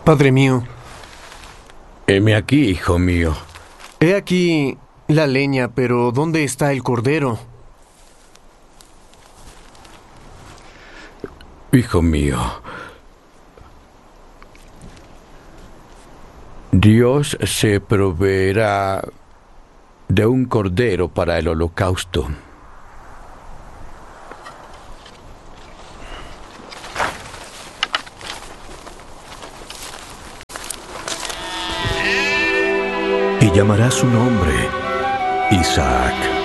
Padre mío, Heme aquí, hijo mío. he aquí la leña, pero ¿dónde está el cordero? Hijo mío, Dios se proveerá de un cordero para el holocausto. Y llamará su nombre Isaac,